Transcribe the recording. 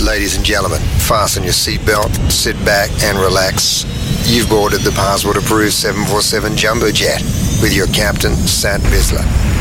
Ladies and gentlemen, fasten your seatbelt, sit back and relax. You've boarded the passport-approved 747 Jumbo Jet with your captain, Sat Bisler.